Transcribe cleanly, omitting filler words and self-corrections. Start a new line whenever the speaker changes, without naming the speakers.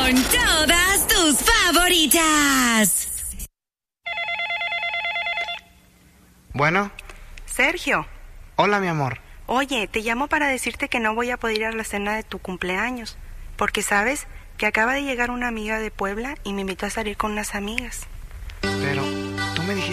Con todas tus favoritas.
Bueno.
Sergio.
Hola, mi amor.
Oye, te llamo para decirte que no voy a poder ir a la cena de tu cumpleaños, porque sabes que acaba de llegar una amiga de Puebla y me invitó a salir con unas amigas.
Pero